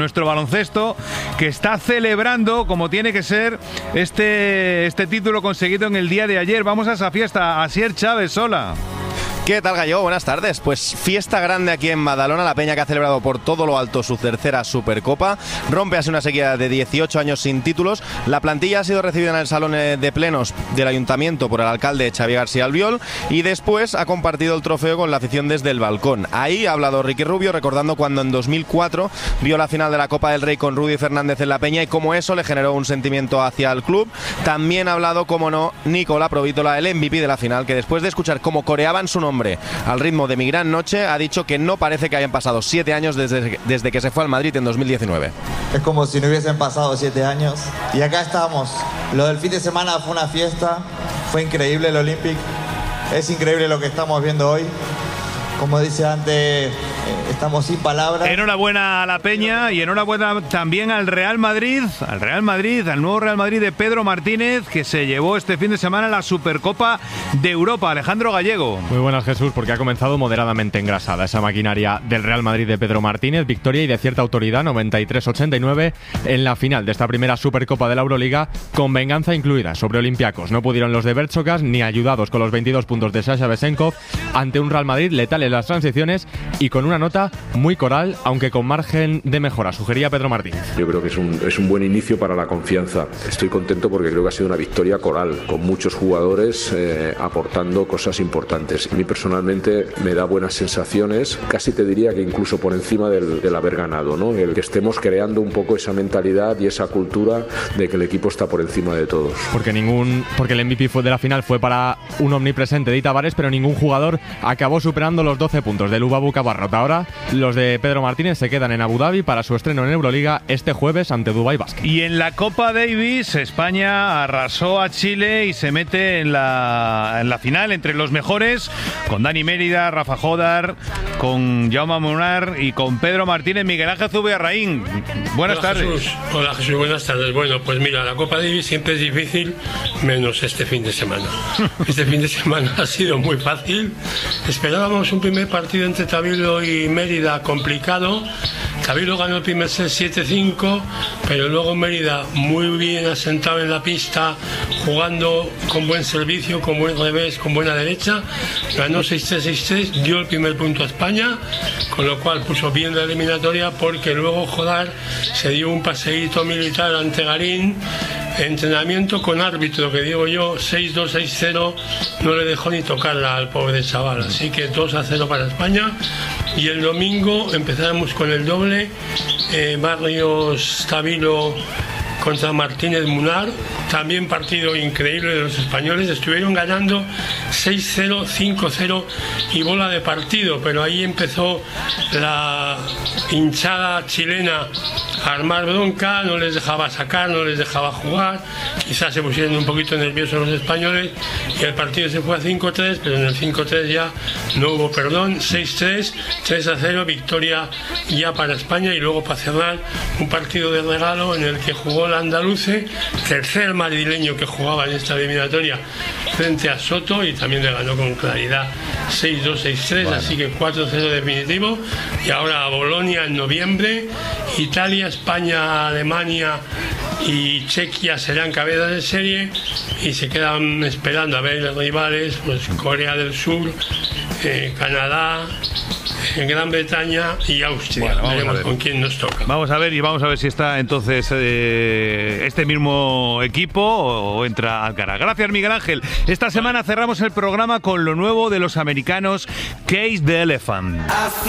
Nuestro baloncesto, que está celebrando como tiene que ser este título conseguido en el día de ayer. Vamos a esa fiesta. Asier Chávez, hola. ¿Qué tal, Gallo? Buenas tardes. Pues fiesta grande aquí en Badalona, la peña que ha celebrado por todo lo alto su tercera Supercopa. Rompe así una sequía de 18 años sin títulos. La plantilla ha sido recibida en el salón de plenos del Ayuntamiento por el alcalde Xavier García Albiol y después ha compartido el trofeo con la afición desde el balcón. Ahí ha hablado Ricky Rubio recordando cuando en 2004 vio la final de la Copa del Rey con Rudy Fernández en la peña y cómo eso le generó un sentimiento hacia el club. También ha hablado, como no, Nicola Provítola, el MVP de la final, que después de escuchar cómo coreaban su nombre al ritmo de Mi Gran Noche, ha dicho que no parece que hayan pasado 7 años desde que se fue al Madrid en 2019. Es como si no hubiesen pasado 7 años. Y acá estamos. Lo del fin de semana fue una fiesta. Fue increíble el Olympic. Es increíble lo que estamos viendo hoy. Como dice antes, estamos sin palabras. Enhorabuena a la Peña y enhorabuena también al Real Madrid, al nuevo Real Madrid de Pedro Martínez, que se llevó este fin de semana la Supercopa de Europa. Alejandro Gallego. Muy buenas, Jesús, porque ha comenzado moderadamente engrasada esa maquinaria del Real Madrid de Pedro Martínez. Victoria y de cierta autoridad, 93-89 en la final de esta primera Supercopa de la Euroliga, con venganza incluida sobre Olympiacos. No pudieron los de Bertsokas, ni ayudados con los 22 puntos de Sasha Vesenkov, ante un Real Madrid letal en las transiciones y con una nota muy coral, aunque con margen de mejora, sugería Pedro Martínez. Yo creo que es un buen inicio para la confianza. Estoy contento porque creo que ha sido una victoria coral, con muchos jugadores aportando cosas importantes. A mí personalmente me da buenas sensaciones, casi te diría que incluso por encima del haber ganado, ¿no? El que estemos creando un poco esa mentalidad y esa cultura de que el equipo está por encima de todos. Porque el MVP de la final fue para un omnipresente de Tavares, pero ningún jugador acabó superando los 12 puntos del Ubabu Cabarrot. Ahora los de Pedro Martínez se quedan en Abu Dhabi para su estreno en Euroliga este jueves ante Dubai Basket. Y en la Copa Davis, España arrasó a Chile y se mete en la final entre los mejores, con Dani Mérida, Rafa Jodar, con Jaume Munar y con Pedro Martínez. Miguel Ángel Zubiarraín, buenas tardes. Jesús. Hola, Jesús, buenas tardes. Bueno, pues mira, la Copa Davis siempre es difícil, menos este fin de semana. Este fin de semana ha sido muy fácil. Esperábamos un primer partido entre Tabilo y Mérida complicado. Tabilo ganó el primer set 7-5, pero luego Mérida muy bien asentado en la pista, jugando con buen servicio, con buen revés, con buena derecha. Ganó 6-3, 6-3, dio el primer punto a España, con lo cual puso bien la eliminatoria, porque luego Jodar se dio un paseíto militar ante Garín, entrenamiento con árbitro, que digo yo, 6-2, 6-0, no le dejó ni tocarla al pobre chaval. Así que 2-0 para España. Y el domingo empezamos con el doble, Barrios Tabilo contra Martínez Munar. También partido increíble de los españoles. Estuvieron ganando 6-0, 5-0 y bola de partido, pero ahí empezó la hinchada chilena a armar bronca, no les dejaba sacar, no les dejaba jugar. Quizás se pusieron un poquito nerviosos los españoles y el partido se fue a 5-3, pero en el 5-3 ya no hubo perdón. 6-3, 3-0, victoria ya para España. Y luego, para cerrar, un partido de regalo en el que jugó el andaluce, tercer madrileño que jugaba en esta eliminatoria, frente a Soto, y también le ganó con claridad 6-2, 6-3, bueno. Así que 4-0 definitivo. Y ahora a Bolonia en noviembre. Italia, España, Alemania y Chequia serán cabezas de serie y se quedan esperando a ver los rivales, pues Corea del Sur, Canadá, Gran Bretaña y Austria. Bueno, veremos con quién nos toca. Vamos a ver si está entonces este mismo equipo o entra Alcaraz. Gracias, Miguel Ángel. Esta semana cerramos el programa con lo nuevo de los americanos Cage the Elephant.